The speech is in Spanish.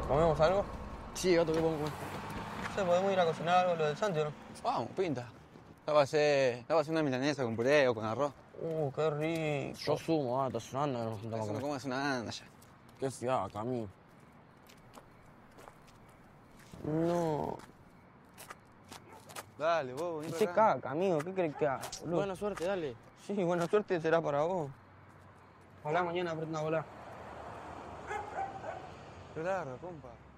¿Comemos algo? Sí, gato, ¿qué podemos comer? No sé, podemos ir a cocinar algo, lo del Santi, ¿o no? Vamos, pinta. Ya va a ser una milanesa con puré o con arroz. Qué rico. Yo sumo, está sonando que nos juntamos a Eso no comer. comas una anda ya. Qué fiaca, amigo. No. Dale, vos, vení Hice para acá. caca, amigo. ¿Qué crees que haga, boludo? Buena suerte, dale. Sí, buena suerte será para vos. Ojalá mañana aprenda a volar. Qué largo, compa.